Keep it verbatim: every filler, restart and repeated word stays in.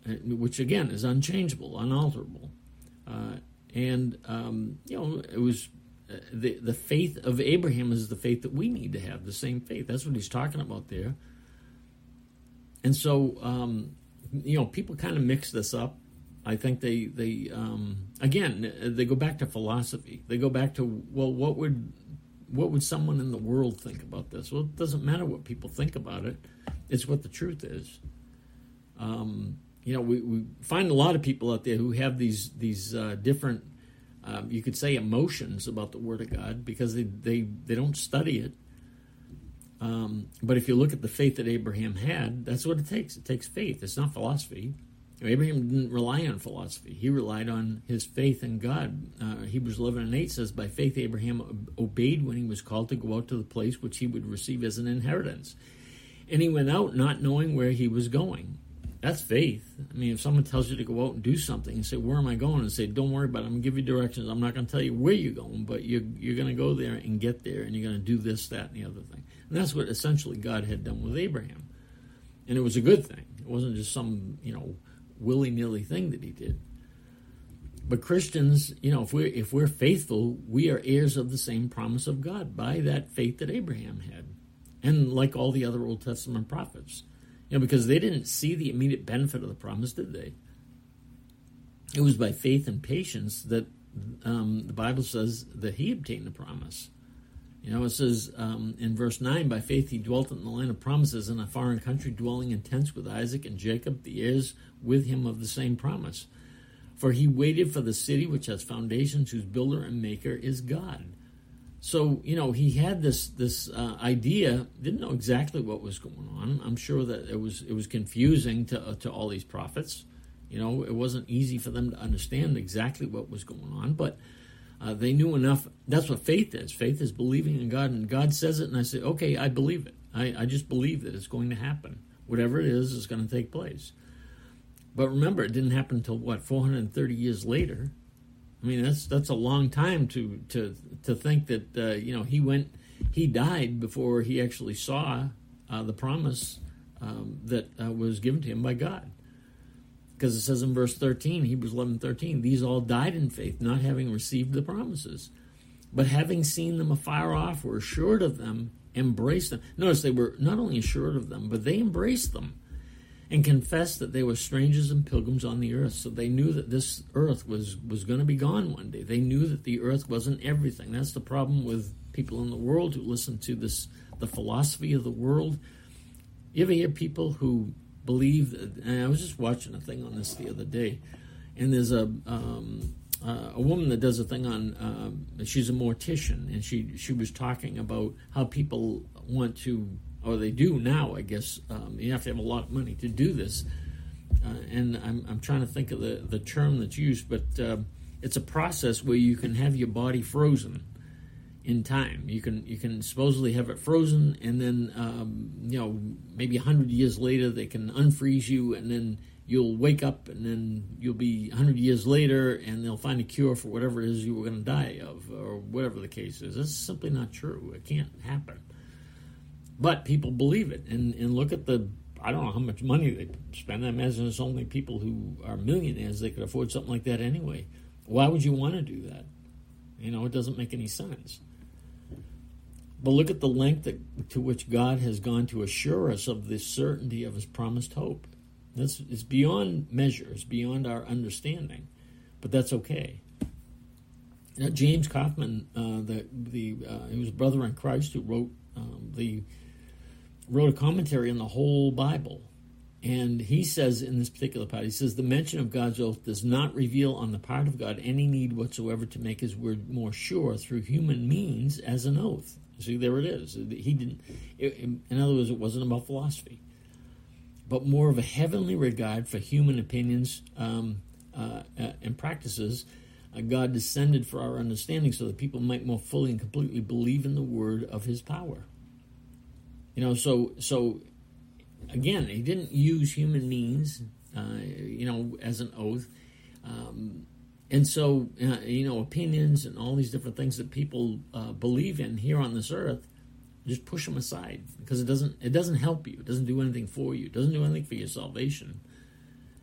which again is unchangeable, unalterable. Uh, and, um, you know, it was uh, the, the faith of Abraham is the faith that we need to have, the same faith. That's what he's talking about there. And so, um, you know, people kind of mix this up. I think they, they um, again, they go back to philosophy. They go back to, well, what would what would someone in the world think about this? Well, it doesn't matter what people think about it. It's what the truth is. Um, you know, we, we find a lot of people out there who have these these uh, different, um, you could say, emotions about the Word of God because they, they, they don't study it. Um, but if you look at the faith that Abraham had, that's what it takes. It takes faith. It's not philosophy. Abraham didn't rely on philosophy. He relied on his faith in God. Uh, Hebrews eleven and eight says, by faith Abraham obeyed when he was called to go out to the place which he would receive as an inheritance. And he went out not knowing where he was going. That's faith. I mean, if someone tells you to go out and do something and say, where am I going? And say, don't worry about it. I'm going to give you directions. I'm not going to tell you where you're going, but you're, you're going to go there and get there, and you're going to do this, that, and the other thing. And that's what essentially God had done with Abraham. And it was a good thing. It wasn't just some, you know, willy-nilly thing that he did. But Christians, you know, if we're, if we're faithful, we are heirs of the same promise of God by that faith that Abraham had. And like all the other Old Testament prophets. You know, because they didn't see the immediate benefit of the promise, did they? It was by faith and patience that um, the Bible says that he obtained the promise. You know, it says um, in verse nine, by faith he dwelt in the land of promises in a foreign country, dwelling in tents with Isaac and Jacob, the heirs with him of the same promise. For he waited for the city which has foundations, whose builder and maker is God. So, you know, he had this this uh, idea, didn't know exactly what was going on. I'm sure that it was it was confusing to uh, to all these prophets. You know, it wasn't easy for them to understand exactly what was going on, but uh, they knew enough. That's what faith is. Faith is believing in God, and God says it, and I say, okay, I believe it. I, I just believe that it's going to happen. Whatever it is, is going to take place. But remember, it didn't happen until, what, four hundred thirty years later. I mean, that's that's a long time to to to think that uh, you know he went he died before he actually saw uh, the promise um, that uh, was given to him by God. Because it says in verse thirteen, Hebrews eleven thirteen, these all died in faith, not having received the promises, but having seen them afar off, were assured of them, embraced them. Notice they were not only assured of them, but they embraced them. And confessed that they were strangers and pilgrims on the earth. So they knew that this earth was, was going to be gone one day. They knew that the earth wasn't everything. That's the problem with people in the world who listen to this, the philosophy of the world. You ever hear people who believe that, and I was just watching a thing on this the other day, and there's a um, uh, a woman that does a thing on, uh, she's a mortician, and she, she was talking about how people want to, or they do now, I guess. Um, you have to have a lot of money to do this. Uh, and I'm, I'm trying to think of the, the term that's used, but uh, it's a process where you can have your body frozen in time. You can you can supposedly have it frozen, and then, um, you know, maybe one hundred years later they can unfreeze you, and then you'll wake up, and then you'll be one hundred years later, and they'll find a cure for whatever it is you were going to die of, or whatever the case is. That's simply not true. It can't happen. But people believe it, and, and look at the, I don't know how much money they spend. I imagine it's only people who are millionaires that could afford something like that anyway. Why would you want to do that? You know, it doesn't make any sense. But look at the length that, to which God has gone to assure us of the certainty of his promised hope. That's, it's beyond measure. It's beyond our understanding. But that's okay. You know, James Kaufman, uh, the, the, uh, he was a brother in Christ who wrote um, the... wrote a commentary on the whole Bible. And he says in this particular part, he says, the mention of God's oath does not reveal on the part of God any need whatsoever to make his word more sure through human means as an oath. See, there it is. He didn't, in other words, it wasn't about philosophy, but more of a heavenly regard for human opinions um, uh, uh, and practices. Uh, God descended for our understanding so that people might more fully and completely believe in the word of his power. You know, so, so again, he didn't use human means, uh, you know, as an oath. Um, and so, uh, you know, opinions and all these different things that people uh, believe in here on this earth, just push them aside because it doesn't, it doesn't help you. It doesn't do anything for you. It doesn't do anything for your salvation.